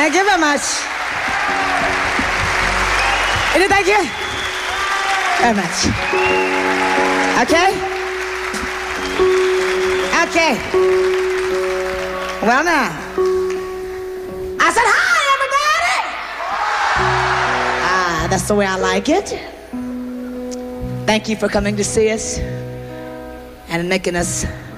Thank you very much. Thank you very much. Okay? Okay. Well now, I said hi everybody. That's the way I like it. Thank you for coming to see us and making us